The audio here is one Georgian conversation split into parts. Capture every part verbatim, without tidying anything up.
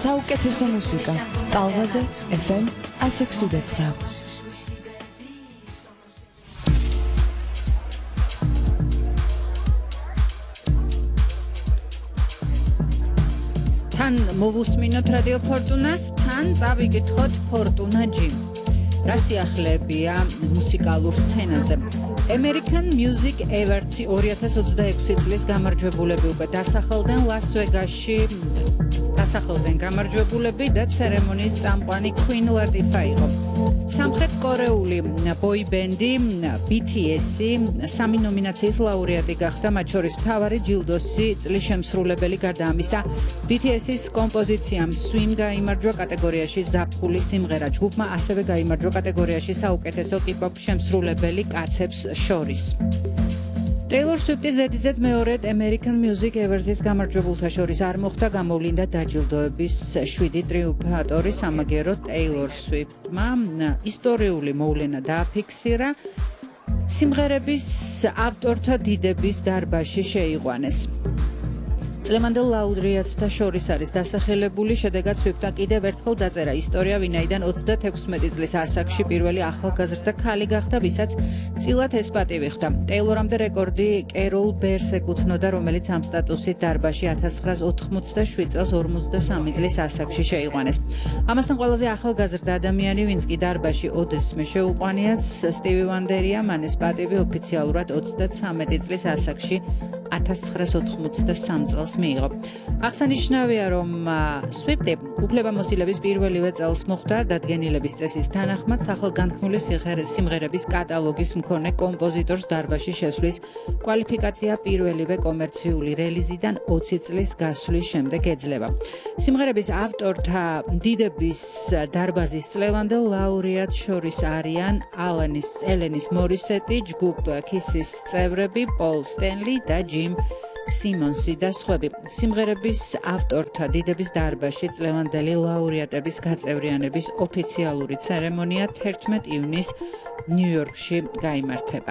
საუკეთესო მუსიკა ტალღაზე ეფ ემ one oh six point nine. თან მოვუსმინოთ რადიო ფორტუნას, თან წავიკითხოთ ფორტუნა ჯიმ. რა სიახლეებია მუსიკალურ სცენაზე? American Music Awards ორი ათას ოცდაექვსი წლის გამარჯვებულები უკვე დასახელდნენ ლას-ვეგასში. დასახელდნენ გამარჯვებულები და ცერემონიის წამყვანი Queen Latifah იყო. სამხრეთ კორეული ბოი ბენდი ბი თი ესი სამი ნომინაციის ლაურეატი გახდა, მათ შორის მთავარი ჯილდოსი წლის შემსრულებელი. გარდა ამისა, ბი თი ესის კომპოზიციამ Swim გაიმარჯვა კატეგორიაში ზაფხული სიმღერა. ჯგუფმა ასევე გაიმარჯვა კატეგორიაში საუკეთესო კიპ-ჰოპ შემსრულებელი კაცებს შორის. Taylor Swift-ი ზედიზედ მეორედ American Music Awards-ის გამარჯვებულთა შორის არ მოხვდა, გამოვლინდა დაჯილდოების შვიდი ტრიუმფატორი. სამაგიეროდ Taylor Swift-მა ისტორიული მოვლენა დააფიქსირა. სიმღერების ავტორთა დიდების დარბაზში შეიყვანეს. წლევანდელ ლაურეატთა შორის არის დასახელებული, შედეგად Swift-მა კიდევ ერთხელ დაწერა ისტორია, ვინაიდან ოცდათექვსმეტი წლის ასაკში პირველი ახალგაზრდა ქალი გახდა, ვისაც წილად ეს პატივი ხვდა. Taylor-ამდე რეკორდი Carol Bears ეკუთვნოდა, რომელიც ამ სტატუსით დარბაზში ათას ცხრაას ოთხმოცდაშვიდ წელს ორმოცდასამი წლის ასაკში შეიყვანეს. ამასთან ყველაზე ახალგაზრდა ადამიანი, ვინც კი დარბაზში ოდესმე შეუყვანიათ, Stevie Wonder-ია. მან ეს პატივი ოფიციალურად ოცდათვრამეტი წლის ასაკში ათას ცხრაას ოთხმოცდასამი წელს მიიღო. აღსანიშნავია, რომ Swift-ი უფლებამოსილების პირველივე წელს მოხვდა დადგენილების წესის თანახმად სახელგანთქმული სიმღერების კატალოგის მქონე კომპოზიტორს დარბაზში შესვლის კვალიფიკაცია პირველივე კომერციული რელიზიდან ოცი წლის გასვლის შემდეგ ეძლევა. სიმღერების ავტორთა დიდების დარბაზის წლევანდელ ლაურეატს შორის არიან ალენის ელენის მორისეტი, ჯგუფ Kiss-ის წევრები პოლ სტენლი და ჯიმ სიმონსი და სხვები. სიმღერების ავტორთა დიდების დარბაზში წლევანდელი ლაურეატების გაწევრიანების ოფიციალური ცერემონია თერთმეტ ივნისს ნიუ-იორკში გაიმართება.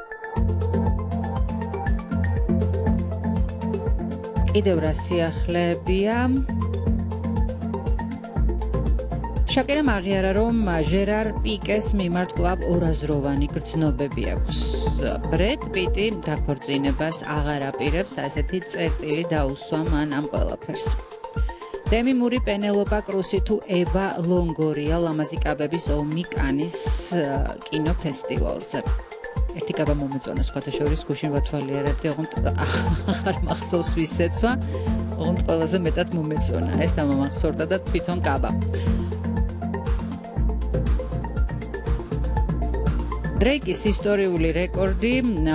კიდევ რა სიახლეებია? შაკერამ აღიარა, რომ ჟერარ პიკეს მიმართ კვლავ ორაზროვანი გრძნობები აქვს. ბრედ პიტი დაქორწინებას აღარ აპირებს, ასეთი წერტილი დაუსვა მან ამ ყველაფერს. დემი მური, პენელოპა კრუსი თუ ევა ლონგორია ლამაზი კაბების ომი კანის კინოფესტივალზე. ერთი კაბა მომეწონა, სხვათა შორის გუშინ ვათვალიერებდი, ოღონდ აღარ მახსოვს ვის ეცვა, ოღონდ ყველაზე მეტად მომეწონა. ეს დამამახსოვრდა და თვითონ კაბა. დრეიკის ისტორიული რეკორდი